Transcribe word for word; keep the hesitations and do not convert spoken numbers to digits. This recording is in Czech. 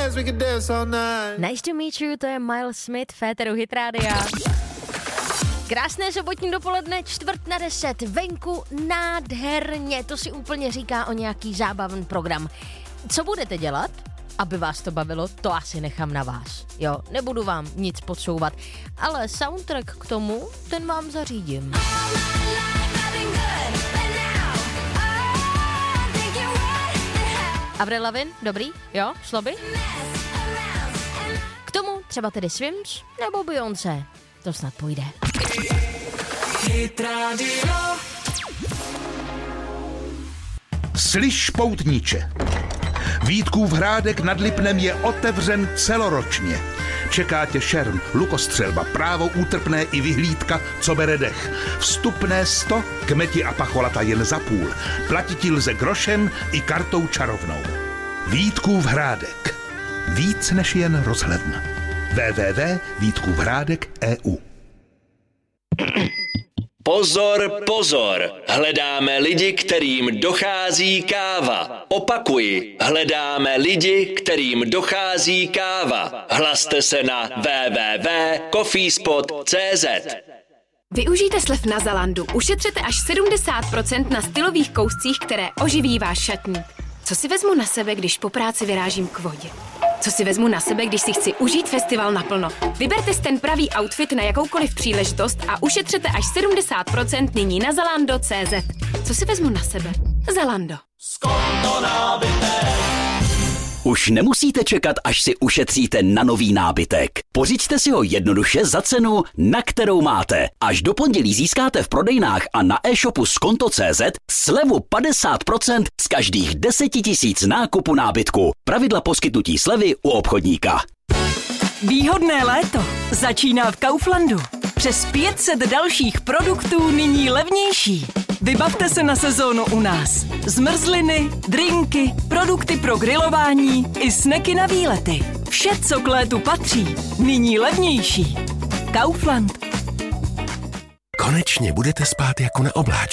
Nice to meet you, to je Miles Smith, Féteru Hit Rádia. Krásné sobotní dopoledne, čtvrt na deset, venku nádherně, to si úplně říká o nějaký zábavný program. Co budete dělat, aby vás to bavilo, to asi nechám na vás. Jo, nebudu vám nic podsouvat, ale soundtrack k tomu, ten vám zařídím. Avril Lavigne, dobrý, jo, šlo by? K tomu třeba tedy Swims nebo Beyoncé, to snad půjde. Slyš, poutníče, Vítkův hrádek nad Lipnem je otevřen celoročně. Čeká tě šerm, lukostřelba, právo útrpné i vyhlídka, co bere dech. Vstupné sto, kmeti a pacholata jen za půl. Platiti lze grošem i kartou čarovnou. Vítkův hrádek. Víc než jen rozhledna. w w w tečka vítkův hrádek tečka e u Pozor, pozor, hledáme lidi, kterým dochází káva. Opakuji, hledáme lidi, kterým dochází káva. Hlaste se na w w w tečka coffeespot tečka c z. Využijte slev na Zalandu. Ušetřete až sedmdesát procent na stylových kouscích, které oživí váš šatník. Co si vezmu na sebe, když po práci vyrážím k vodě? Co si vezmu na sebe, když si chci užít festival naplno? Vyberte si ten pravý outfit na jakoukoliv příležitost a ušetřete až sedmdesát procent nyní na zalando tečka cé zet. Co si vezmu na sebe? Zalando. Skonto nábytek. Už nemusíte čekat, až si ušetříte na nový nábytek. Pořiďte si ho jednoduše za cenu, na kterou máte. Až do pondělí získáte v prodejnách a na e-shopu skonto tečka cé zet slevu padesát procent z každých deset tisíc nákupu nábytku. Pravidla poskytnutí slevy u obchodníka. Výhodné léto začíná v Kauflandu. Přes pět set dalších produktů nyní levnější. Vybavte se na sezónu u nás. Zmrzliny, drinky, produkty pro grilování i sneky na výlety. Vše, co k létu patří, nyní levnější. Kaufland. Konečně budete spát jako na obláčku.